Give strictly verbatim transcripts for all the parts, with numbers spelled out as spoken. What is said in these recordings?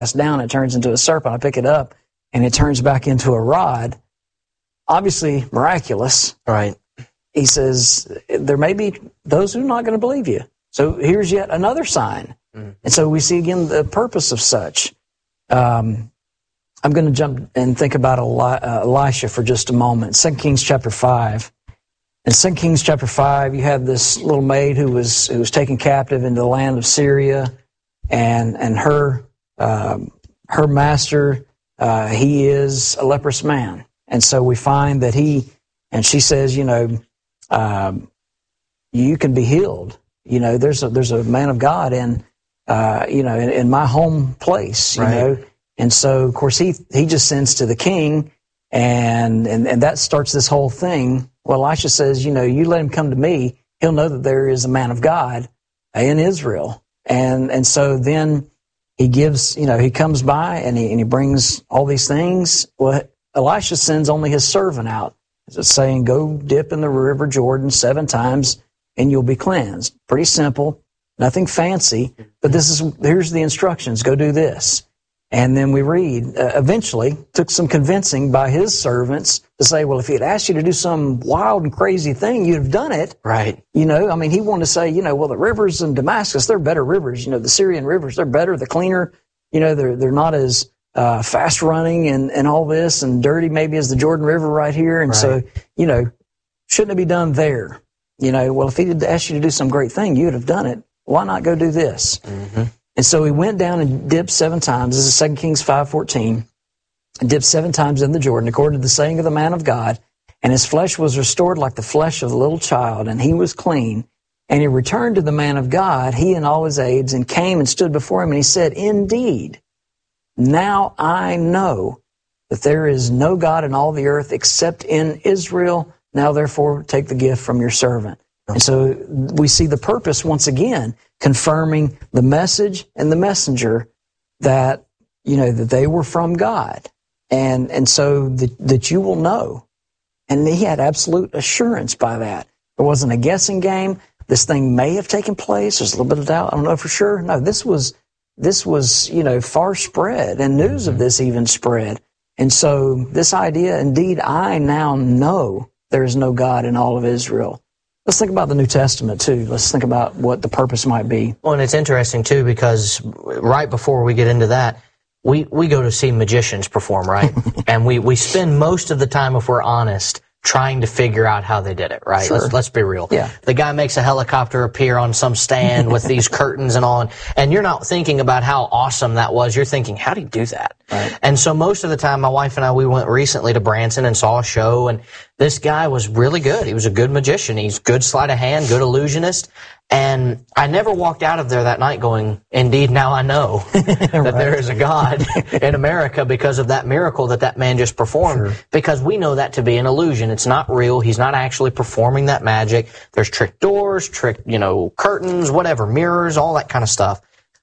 cast down, it turns into a serpent. I pick it up, and it turns back into a rod. Obviously miraculous. Right. He says, there may be those who are not going to believe you. So here's yet another sign. Mm. And so we see again the purpose of such. Um, I'm going to jump and think about Eli- uh, Elisha for just a moment. Second Kings chapter five. In Second Kings chapter five, you have this little maid who was who was taken captive into the land of Syria, and and her um, her master, uh, he is a leprous man. And so we find that he, and she says, you know, um, you can be healed. You know, there's a, there's a man of God in, uh, you know, in, in my home place, you right. know. And so, of course, he he just sends to the king, and, and, and that starts this whole thing. Well, Elisha says, you know, you let him come to me, he'll know that there is a man of God in Israel. And and so then he gives, you know, he comes by and he, and he brings all these things. Well, Elisha sends only his servant out, saying, go dip in the river Jordan seven times and you'll be cleansed. Pretty simple, nothing fancy, but this is, here's the instructions, go do this. And then we read, uh, eventually, took some convincing by his servants to say, well, if he had asked you to do some wild and crazy thing, you'd have done it. Right. You know, I mean, he wanted to say, you know, well, the rivers in Damascus, they're better rivers. You know, the Syrian rivers, they're better, they're cleaner. You know, they're they're not as uh, fast running and, and all this, and dirty maybe as the Jordan River right here. And right. so, you know, shouldn't it be done there? You know, well, if he had asked you to do some great thing, you'd have done it. Why not go do this? Mm-hmm. And so he went down and dipped seven times. This is Second Kings five fourteen. And dipped seven times in the Jordan, according to the saying of the man of God. And his flesh was restored like the flesh of a little child, and he was clean. And he returned to the man of God, he and all his aides, and came and stood before him. And he said, indeed, now I know that there is no God in all the earth except in Israel. Now, therefore, take the gift from your servant. And so we see the purpose once again, confirming the message and the messenger that, you know, that they were from God. And, and so that, that you will know. And he had absolute assurance by that. It wasn't a guessing game. This thing may have taken place. There's a little bit of doubt. I don't know for sure. No, this was, this was, you know, far spread, and news of this even spread. And so this idea, indeed, I now know there is no God in all of Israel. Let's think about the New Testament, too. Let's think about what the purpose might be. Well, and it's interesting, too, because right before we get into that, we, we go to see magicians perform, right? And we, we spend most of the time, if we're honest, trying to figure out how they did it, right? Sure. Let's, let's be real. Yeah. The guy makes a helicopter appear on some stand with these curtains and all, and you're not thinking about how awesome that was. You're thinking, how do you do that? Right. And so most of the time, my wife and I, we went recently to Branson and saw a show, and this guy was really good. He was a good magician. He's good sleight of hand, good illusionist. And I never walked out of there that night going, indeed, now I know that right. there is a God in America because of that miracle that that man just performed. Sure. Because we know that to be an illusion. It's not real. He's not actually performing that magic. There's trick doors, trick, you know, curtains, whatever, mirrors, all that kind of stuff.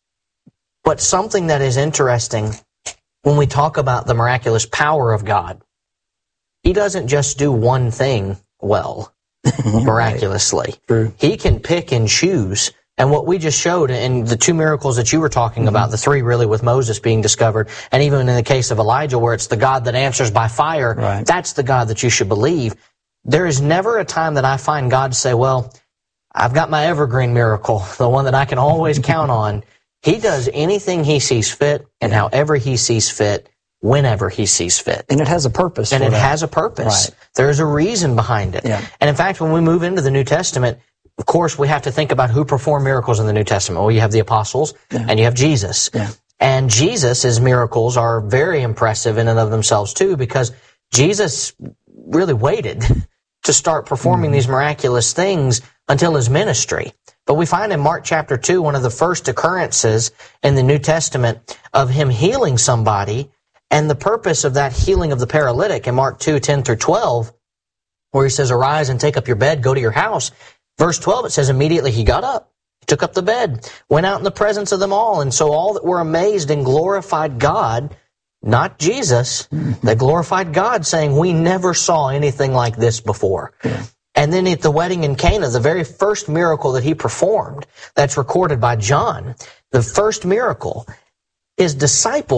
But something that is interesting when we talk about the miraculous power of God, he doesn't just do one thing well. Miraculously. True. He can pick and choose. And what we just showed in the two miracles that you were talking mm-hmm. about, the three really with Moses being discovered, and even in the case of Elijah where it's the God that answers by fire, right. that's the God that you should believe. There is never a time that I find God say, well, I've got my evergreen miracle, the one that I can always count on. He does anything he sees fit and however he sees fit, whenever he sees fit. And it has a purpose. And for it that. has a purpose. Right. There's a reason behind it. Yeah. And in fact, when we move into the New Testament, of course, we have to think about who performed miracles in the New Testament. Well, you have the apostles yeah. and you have Jesus. Yeah. And Jesus' miracles are very impressive in and of themselves too, because Jesus really waited to start performing mm-hmm. these miraculous things until his ministry. But we find in Mark chapter two, one of the first occurrences in the New Testament of him healing somebody. And the purpose of that healing of the paralytic in Mark two, ten through twelve, where he says, arise and take up your bed, go to your house. Verse twelve, it says, immediately he got up, took up the bed, went out in the presence of them all. And so all that were amazed and glorified God, not Jesus, they glorified God, saying, we never saw anything like this before. Yeah. And then at the wedding in Cana, the very first miracle that he performed, that's recorded by John, the first miracle, his disciples